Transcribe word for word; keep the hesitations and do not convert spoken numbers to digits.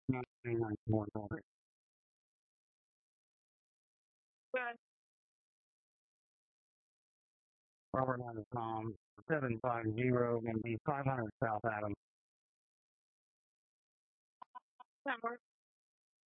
nine nine four four. Robert on Tom, seven five zero, going to be five hundred South Adams.